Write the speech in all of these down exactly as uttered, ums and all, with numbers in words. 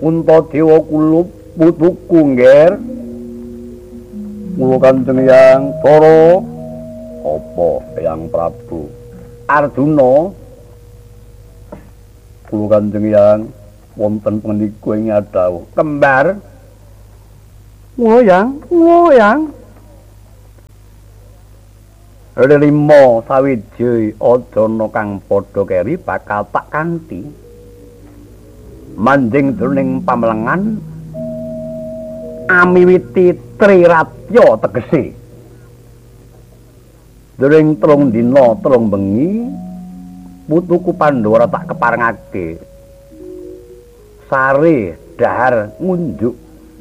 Untadewa kula putuku ngger. Kula Kanjeng Hyang Para apa Hyang Prabu Arjuna kula Kanjeng Hyang wonten punika ing adhawuh kembar ngoyang ngoyang limo sawiji adana kang padha keri bakal tak kanthi manjing jroning pamlengan amiwiti triratya tegese Dering telung dina telung bengi putuku Pandhawa tak keparengake sare dahar ngunjuk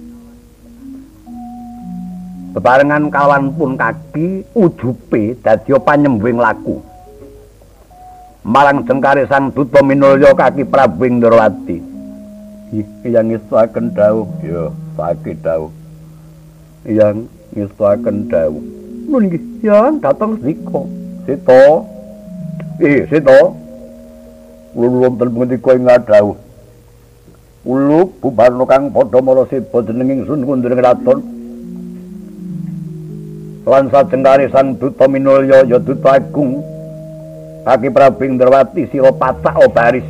bebarengan kawan pun kaki ujupe dadi panyembuhing laku marang jengkare Sang Duta Minulya kaki Prabu Indrawati yang ngestuaken dawuh ya sakit dawuh yang ngestuaken dawuh nun nggih yang dateng sika sita eh sita kula wonten punika ing dawuh ulup bubarna kang padha mara seba jenenging Sun Kunduring Raton lan sajengkare Sang Duta Minulya ya Duta Agung kaki Prabu Indrawati sira pacak baris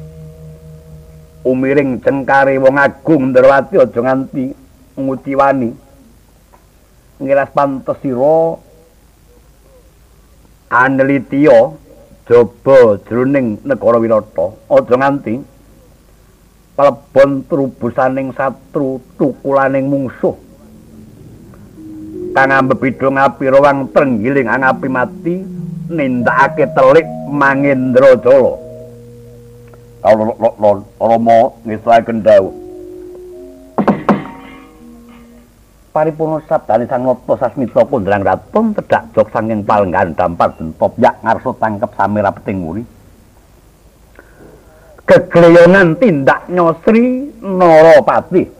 umiring jengkare wong agung Indrawati aja nganti nguciwani ngiras pantes sira anelitiya jaba jroning negara Wirata aja nganti kalebon trubusaning satru tukulaning mungsuh kang ambebidha ngapira wang trenggiling angapi mati nindakake telik Mangendrajala kalau Rama ngesaken dawuh paripurna sabdane Sang Nata Sasmita Kundrang Raton tedhak jog saking palenggan dampar dentop yak ngarsa tangkep samira peting muri gegleyonan tindak Nyosri Narapati